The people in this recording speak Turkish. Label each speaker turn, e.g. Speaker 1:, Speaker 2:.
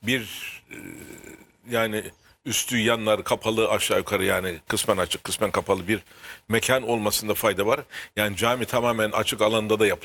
Speaker 1: bir yani üstü yanlar kapalı aşağı yukarı, yani kısmen açık kısmen kapalı bir mekan olmasında fayda var. Yani cami tamamen açık alanda da yapılabilir.